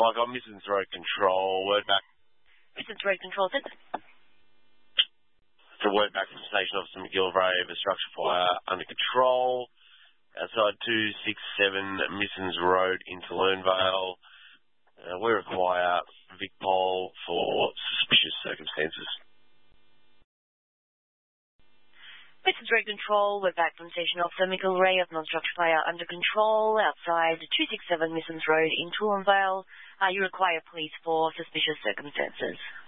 I got Missons Road Control. Word back. Missons Road Control, is it? So word back from Station Officer McGillivray of a structure fire under control. Outside 267 Missons Road into Lernvale. We require Vicpol for suspicious circumstances. Missons Road Control, we're back from Station Officer McGillivray of non-structure fire under control outside 267 Missons Road in Lernvale. You require police for suspicious circumstances.